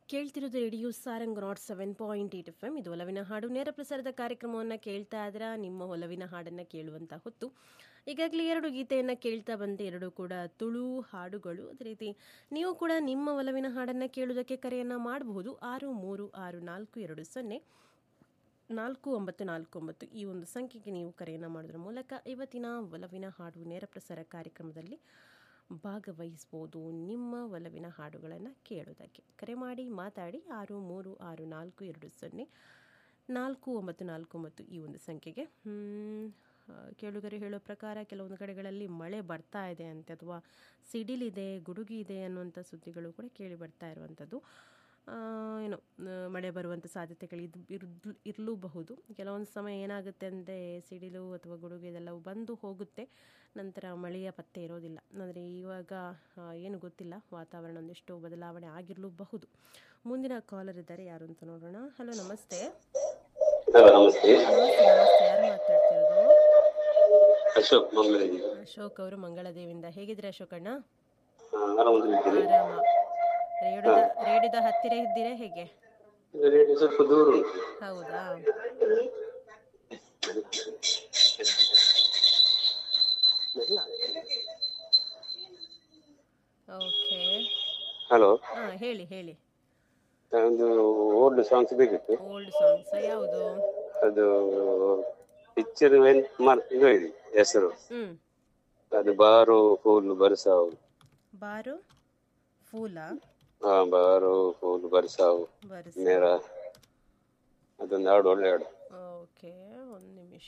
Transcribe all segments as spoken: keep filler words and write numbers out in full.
ಕೇಳ್ತಿರೋದು radio Sarang not seven point eight F M. ಇದು ಒಲವಿನ ಹಾಡು ನೇರ ಪ್ರಸಾರದ ಕಾರ್ಯಕ್ರಮವನ್ನು ಕೇಳ್ತಾ ಇದ್ರೆ ನಿಮ್ಮ ಒಲವಿನ ಹಾಡನ್ನು ಕೇಳುವಂಥ ಹೊತ್ತು. ಈಗಾಗಲೇ ಎರಡು ಗೀತೆಯನ್ನು ಕೇಳ್ತಾ ಬಂದು ಎರಡು ಕೂಡ ತುಳು ಹಾಡುಗಳು. ಅದೇ ರೀತಿ ನೀವು ಕೂಡ ನಿಮ್ಮ ಒಲವಿನ ಹಾಡನ್ನು ಕೇಳುವುದಕ್ಕೆ ಕರೆಯನ್ನು ಮಾಡಬಹುದು. ಆರು ಮೂರು ಆರು ನಾಲ್ಕು ಎರಡು ಸೊನ್ನೆ ನಾಲ್ಕು ಒಂಬತ್ತು ನಾಲ್ಕು ಒಂಬತ್ತು ಈ ಒಂದು ಸಂಖ್ಯೆಗೆ ನೀವು ಕರೆಯನ್ನು ಮಾಡೋದ್ರ ಮೂಲಕ ಇವತ್ತಿನ ಒಲವಿನ ಹಾಡು ನೇರ ಪ್ರಸಾರ ಕಾರ್ಯಕ್ರಮದಲ್ಲಿ ಭಾಗವಹಿಸ್ಬೋದು. ನಿಮ್ಮ ಒಲವಿನ ಹಾಡುಗಳನ್ನು ಕೇಳೋದಕ್ಕೆ ಕರೆ ಮಾಡಿ ಮಾತಾಡಿ. ಆರು ಮೂರು ಆರು ನಾಲ್ಕು ಎರಡು ಸೊನ್ನೆ ನಾಲ್ಕು ಒಂಬತ್ತು ನಾಲ್ಕು ಒಂಬತ್ತು ಈ ಒಂದು ಸಂಖ್ಯೆಗೆ. ಕೇಳುಗರು ಹೇಳೋ ಪ್ರಕಾರ ಕೆಲವೊಂದು ಕಡೆಗಳಲ್ಲಿ ಮಳೆ ಬರ್ತಾ ಇದೆ ಅಂತೆ, ಅಥವಾ ಸಿಡಿಲಿದೆ, ಗುಡುಗಿ ಇದೆ ಅನ್ನುವಂಥ ಸುದ್ದಿಗಳು ಕೂಡ ಕೇಳಿ ಬರ್ತಾ ಇರುವಂಥದ್ದು. ಏನು ಮಳೆ ಬರುವಂಥ ಸಾಧ್ಯತೆಗಳು ಇದು ಇರ್ದು ಇರಲೂಬಹುದು. ಕೆಲವೊಂದು ಸಮಯ ಏನಾಗುತ್ತೆ ಅಂದರೆ ಸಿಡಿಲು ಅಥವಾ ಗುಡುಗು ಇದೆಲ್ಲವೂ ಬಂದು ಹೋಗುತ್ತೆ, ನಂತರ ಮಳೆಯ ಪತ್ತೆ ಇರೋದಿಲ್ಲ. ಅಂದರೆ ಇವಾಗ ಏನು ಗೊತ್ತಿಲ್ಲ, ವಾತಾವರಣ ಒಂದಿಷ್ಟು ಬದಲಾವಣೆ ಆಗಿರಲೂಬಹುದು. ಮುಂದಿನ ಕಾಲರ್ ಇದ್ದಾರೆ, ಯಾರು ಅಂತ ನೋಡೋಣ. ಹಲೋ, ನಮಸ್ತೆ. ನಮಸ್ತೆ, ನಮಸ್ತೆ. ಯಾರು ಮಾತಾಡ್ತಿರೋದು? ಅಶೋಕ್ ಮಂಗಳದೇವಿ. ಅಶೋಕ್ ಅವರು ಮಂಗಳದೇವಿಯಿಂದ. ಹೇಗಿದ್ರೆ ಅಶೋಕಣ್ಣ? ಆರಾಮ. ರೇಡಿಯೋದ ರೇಡಿಯೋದ ಹತ್ತಿರ ಇದ್ದೀರಾ ಹೇಗೆ? ಸ್ವಲ್ಪ ದೂರ ಉಂಟು. ಹೌದಾ? ಓಕೆ. ಹಲೋ, ಹಾ, ಹೇಳಿ ಹೇಳಿ. ಒಂದು ಓಲ್ಡ್ ಸಾಂಗ್ಸ್ ಬೇಕಿತ್ತು. ಓಲ್ಡ್ ಸಾಂಗ್ಸ್ ಯಾವುದು? ಅದು ಪಿಕ್ಚರ್ ಇದು ಇದೆ ಹೆಸರು. ಹ್ಮ್ ಅದು ಬಾರೋ ಫೂಲ್ ಬರ್ಸಾವು. ಬಾರು ಫೂಲಾ? ಹಾ, ಬಾರೋ ಫೂಲ್ ಬರ್ಸಾವು ಮೇರಾ. ಅದೊಂದು ಹಾಡು, ಒಳ್ಳೆ ಹಾಡು. ಓಕೆ, ಒಂದು ನಿಮಿಷ.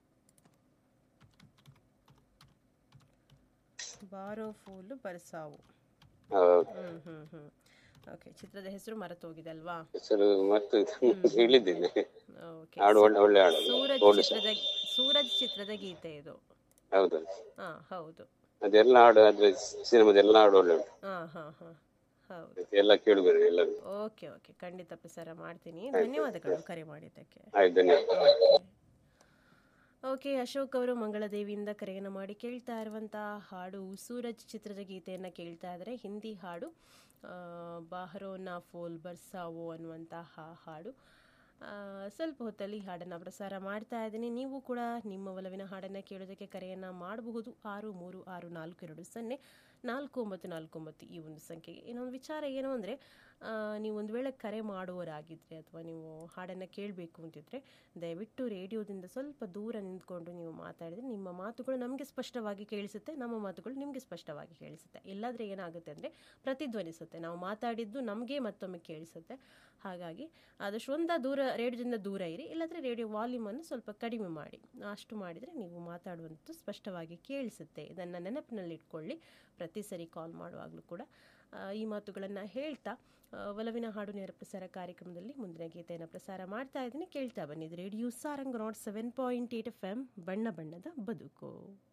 ಬಾರೋ ಫೂಲು ಬರ್ಸಾವು. ಹ್ಮ್ ಹ್ಮ್ ಹ್ಮ್ ಓಕೆ. ಚಿತ್ರದ ಹೆಸರು ಮರೆತು ಹೋಗಿದೆ ಅಲ್ವಾ? ಹೆಸರು ಮತ್ತೆ ಹೇಳಿದ್ದೇನೆ. ಓಕೆ. ಹಾಡು ಒಳ್ಳೆ ಒಳ್ಳೆ ಹಾಡು. ಸೂರಜ್ ಚಿತ್ರದ ಸೂರಜ್ ಚಿತ್ರದ ಗೀತೆ ಇದು. ಹೌದು. ಹಾ, ಹೌದು. ಅದೆಲ್ಲ ಹಾಡು, ಅದ್ರ ಸಿನಿಮಾದೆಲ್ಲ ಹಾಡು ಒಳ್ಳೆ ಉಂಟು. ಹಾ ಹಾ ಹಾ ಹೌದು. ಎಲ್ಲ ಕೇಳುಗರು ಎಲ್ಲರೂ. ಓಕೆ ಓಕೆ, ಖಂಡಿತ ಪ್ರಸಾರ ಮಾಡ್ತೀನಿ. ಧನ್ಯವಾದಗಳು ಕರೆ ಮಾಡಿದ್ದಕ್ಕೆ. ಆಯ್ತು, ಧನ್ಯವಾದ. ಓಕೆ, ಅಶೋಕ್ ಅವರು ಮಂಗಳದೇವಿಯಿಂದ ಕರೆಯನ್ನು ಮಾಡಿ ಕೇಳ್ತಾ ಇರುವಂತಹ ಹಾಡು ಸೂರಜ್ ಚಿತ್ರದ ಗೀತೆಯನ್ನು ಕೇಳ್ತಾ ಇದ್ದಾರೆ. ಹಿಂದಿ ಹಾಡು, ಬಾಹರೋನಾ ಫೋಲ್ ಬರ್ಸಾವೋ ಅನ್ನುವಂತಹ ಹಾಡು. ಸ್ವಲ್ಪ ಹೊತ್ತಲ್ಲಿ ಹಾಡನ್ನು ಪ್ರಸಾರ ಮಾಡ್ತಾ ಇದ್ದೀನಿ. ನೀವು ಕೂಡ ನಿಮ್ಮ ಒಲವಿನ ಹಾಡನ್ನು ಕೇಳೋದಕ್ಕೆ ಕರೆಯನ್ನು ಮಾಡಬಹುದು. ಆರು ಮೂರು ಆರು ನಾಲ್ಕು ಎರಡು ಸೊನ್ನೆ ನಾಲ್ಕು ಒಂಬತ್ತು ನಾಲ್ಕು ಒಂಬತ್ತು ಈ ಒಂದು ಸಂಖ್ಯೆಗೆ. ಇನ್ನೊಂದು ವಿಚಾರ ಏನು ಅಂದರೆ, ನೀವು ಒಂದು ವೇಳೆ ಕರೆ ಮಾಡುವವರಾಗಿದ್ದರೆ ಅಥವಾ ನೀವು ಹಾಡನ್ನು ಕೇಳಬೇಕು ಅಂತಿದ್ರೆ ದಯವಿಟ್ಟು ರೇಡಿಯೋದಿಂದ ಸ್ವಲ್ಪ ದೂರ ನಿಂತ್ಕೊಂಡು ನೀವು ಮಾತಾಡಿದರೆ ನಿಮ್ಮ ಮಾತುಗಳು ನಮಗೆ ಸ್ಪಷ್ಟವಾಗಿ ಕೇಳಿಸುತ್ತೆ, ನಮ್ಮ ಮಾತುಗಳು ನಿಮಗೆ ಸ್ಪಷ್ಟವಾಗಿ ಕೇಳಿಸುತ್ತೆ. ಇಲ್ಲಾದರೆ ಏನಾಗುತ್ತೆ ಅಂದರೆ ಪ್ರತಿಧ್ವನಿಸುತ್ತೆ, ನಾವು ಮಾತಾಡಿದ್ದು ನಮಗೆ ಮತ್ತೊಮ್ಮೆ ಕೇಳಿಸುತ್ತೆ. ಹಾಗಾಗಿ ಆದಷ್ಟು ಒಂದು ದೂರ ರೇಡಿಯೋದಿಂದ ದೂರ ಇರಿ, ಇಲ್ಲಾಂದರೆ ರೇಡಿಯೋ ವಾಲ್ಯೂಮನ್ನು ಸ್ವಲ್ಪ ಕಡಿಮೆ ಮಾಡಿ. ಅಷ್ಟು ಮಾಡಿದರೆ ನೀವು ಮಾತಾಡುವಂಥದ್ದು ಸ್ಪಷ್ಟವಾಗಿ ಕೇಳಿಸುತ್ತೆ. ಇದನ್ನು ನೆನಪಿನಲ್ಲಿ ಇಟ್ಕೊಳ್ಳಿ ಪ್ರತಿ ಸರಿ ಕಾಲ್ ಮಾಡುವಾಗಲೂ ಕೂಡ. ಈ ಮಾತುಗಳನ್ನು ಹೇಳ್ತಾ ಒಲವಿನ ಹಾಡು ನೇರ ಪ್ರಸಾರ ಕಾರ್ಯಕ್ರಮದಲ್ಲಿ ಮುಂದಿನ ಗೀತೆಯನ್ನು ಪ್ರಸಾರ ಮಾಡ್ತಾ ಇದ್ದೀನಿ. ಕೇಳ್ತಾ ಬನ್ನಿ. ಇದು radio Sarang not seven point eight F M. ಬಣ್ಣ ಬಣ್ಣದ ಬದುಕು.